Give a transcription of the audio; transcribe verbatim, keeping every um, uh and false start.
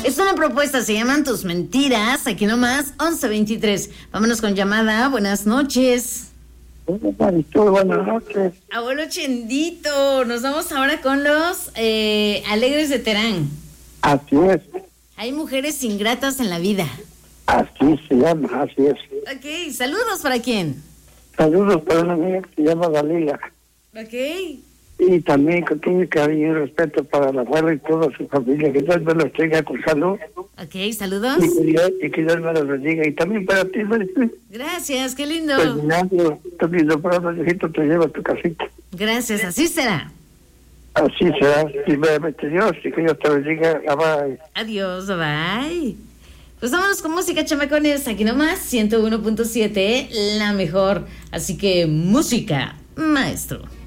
Es una propuesta, se llaman Tus Mentiras, aquí nomás, once veintitrés. Vámonos con llamada, buenas noches. Buenas noches. Abuelo Chendito, nos vamos ahora con los eh, Alegres de Terán. Así es. Hay mujeres ingratas en la vida. Así se llama, así es. Ok, saludos para quién. Saludos para una amiga que se llama Dalila. Ok. Y también con todo mi cariño y respeto para la abuela y toda su familia. Que Dios me los tenga con salud. Ok, saludos. Y que Dios, y que Dios me los bendiga. Y también para ti, Maricruz. Gracias, qué lindo. Terminando, tu lindo programa, viejito, te lleva a tu casita. Gracias, así será. Así será. Primeramente Dios, y que Dios te bendiga. Bye. Adiós, bye. Pues vámonos con música, chamacones. Aquí nomás, ciento uno punto siete, la mejor. Así que música, maestro.